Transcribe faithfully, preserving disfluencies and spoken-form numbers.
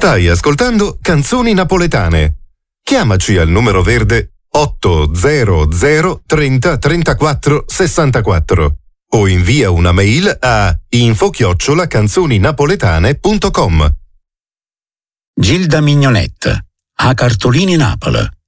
Stai ascoltando Canzoni Napoletane. Chiamaci al numero verde otto zero zero trenta trentaquattro sessantaquattro o invia una mail a info chiocciola canzoninapoletane punto com. Gilda Mignonetta, a Cartolini Napoli.